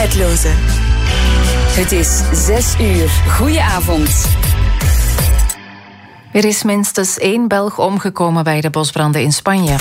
tijdloze. Het is 6 uur. Goedenavond. Er is minstens 1 Belg omgekomen bij de bosbranden in Spanje.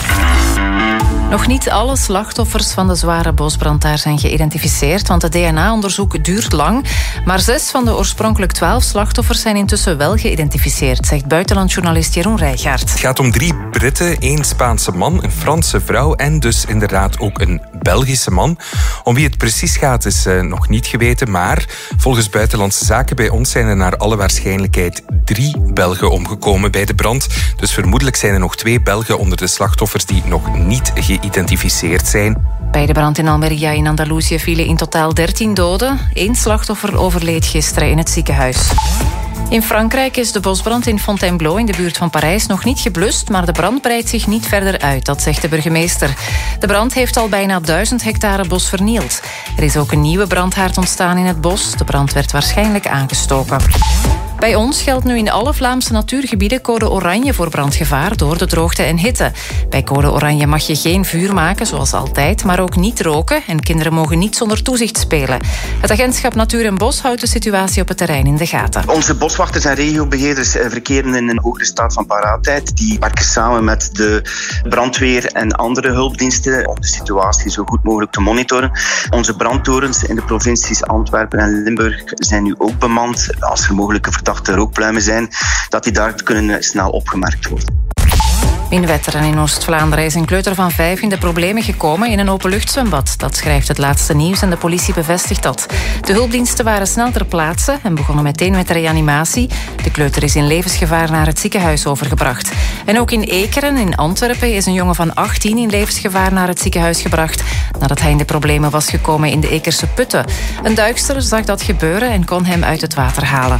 Nog niet alle slachtoffers van de zware bosbrand daar zijn geïdentificeerd, want het DNA-onderzoek duurt lang. Maar 6 van de oorspronkelijk 12 slachtoffers zijn intussen wel geïdentificeerd, zegt buitenlandjournalist Jeroen Rijgaard. Het gaat om 3 Britten, 1 Spaanse man, een Franse vrouw en dus inderdaad ook een Belgische man. Om wie het precies gaat is nog niet geweten, maar volgens Buitenlandse Zaken bij ons zijn er naar alle waarschijnlijkheid 3 Belgen omgekomen bij de brand. Dus vermoedelijk zijn er nog 2 Belgen onder de slachtoffers die nog niet geïdentificeerd zijn. Bij de brand in Almeria in Andalusië vielen in totaal 13 doden. 1 slachtoffer overleed gisteren in het ziekenhuis. In Frankrijk is de bosbrand in Fontainebleau in de buurt van Parijs nog niet geblust, maar de brand breidt zich niet verder uit, dat zegt de burgemeester. De brand heeft al bijna 1000 hectare bos vernield. Er is ook een nieuwe brandhaard ontstaan in het bos. De brand werd waarschijnlijk aangestoken. Bij ons geldt nu in alle Vlaamse natuurgebieden code oranje voor brandgevaar door de droogte en hitte. Bij code oranje mag je geen vuur maken, zoals altijd, maar ook niet roken en kinderen mogen niet zonder toezicht spelen. Het agentschap Natuur en Bos houdt de situatie op het terrein in de gaten. Onze boswachters en regiobeheerders verkeren in een hogere staat van paraatheid. Die werken samen met de brandweer en andere hulpdiensten om de situatie zo goed mogelijk te monitoren. Onze brandtorens in de provincies Antwerpen en Limburg zijn nu ook bemand. Als er mogelijke verdachte rookpluimen zijn, dat die daar kunnen snel opgemerkt worden. In Wetteren in Oost-Vlaanderen is een kleuter van 5 in de problemen gekomen in een openluchtzwembad. Dat schrijft het laatste nieuws en de politie bevestigt dat. De hulpdiensten waren snel ter plaatse en begonnen meteen met de reanimatie. De kleuter is in levensgevaar naar het ziekenhuis overgebracht. En ook in Ekeren in Antwerpen is een jongen van 18 in levensgevaar naar het ziekenhuis gebracht, nadat hij in de problemen was gekomen in de Ekerse putten. Een duikster zag dat gebeuren en kon hem uit het water halen.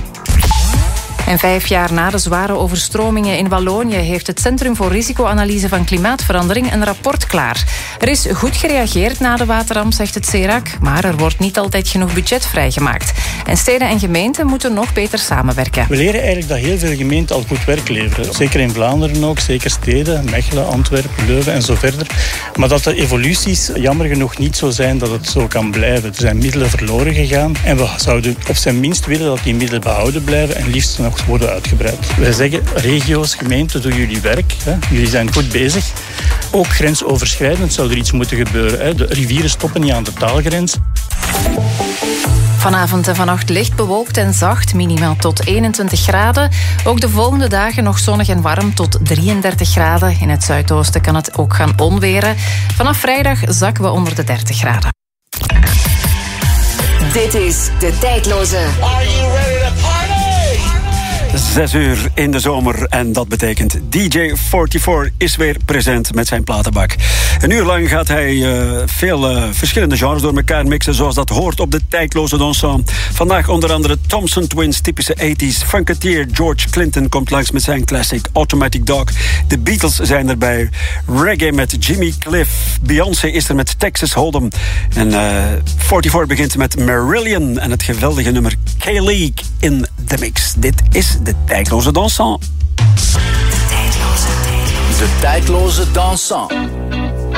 En 5 jaar na de zware overstromingen in Wallonië heeft het Centrum voor Risicoanalyse van Klimaatverandering een rapport klaar. Er is goed gereageerd na de waterramp, zegt het CERAC, maar er wordt niet altijd genoeg budget vrijgemaakt. En steden en gemeenten moeten nog beter samenwerken. We leren eigenlijk dat heel veel gemeenten al goed werk leveren. Zeker in Vlaanderen ook, zeker steden, Mechelen, Antwerpen, Leuven en zo verder. Maar dat de evoluties jammer genoeg niet zo zijn dat het zo kan blijven. Er zijn middelen verloren gegaan en we zouden op zijn minst willen dat die middelen behouden blijven en liefst nog worden uitgebreid. Wij zeggen, regio's, gemeenten, doen jullie werk. Hè. Jullie zijn goed bezig. Ook grensoverschrijdend zou er iets moeten gebeuren. Hè. De rivieren stoppen niet aan de taalgrens. Vanavond en vannacht licht bewolkt en zacht, minimaal tot 21 graden. Ook de volgende dagen nog zonnig en warm tot 33 graden. In het zuidoosten kan het ook gaan onweren. Vanaf vrijdag zakken we onder de 30 graden. Dit is de tijdloze. Are you ready to party? 6 uur in de zomer en dat betekent DJ44 is weer present met zijn platenbak. Een uur lang gaat hij veel verschillende genres door elkaar mixen, zoals dat hoort op de tijdloze dansant. Vandaag onder andere Thompson Twins, typische 80s. Funketeer George Clinton komt langs met zijn classic Automatic Dog. De Beatles zijn erbij. Reggae met Jimmy Cliff. Beyoncé is er met Texas Hold'em. En 44 begint met Marillion en het geweldige nummer K-League in de mix. Dit is de tijdloze dansant. De tijdloze dansant.